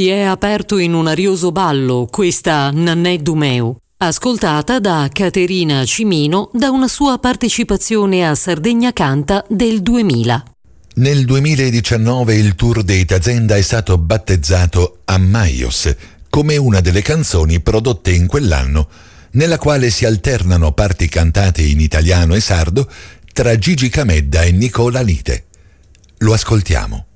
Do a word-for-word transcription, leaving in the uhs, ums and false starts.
si è aperto in un arioso ballo questa Nannè Dumeu, ascoltata da Caterina Cimino da una sua partecipazione a Sardegna Canta del duemila. Nel duemiladiciannove il tour dei Tazenda è stato battezzato Ammaios come una delle canzoni prodotte in quell'anno, nella quale si alternano parti cantate in italiano e sardo tra Gigi Camedda e Nicola Lite. Lo ascoltiamo.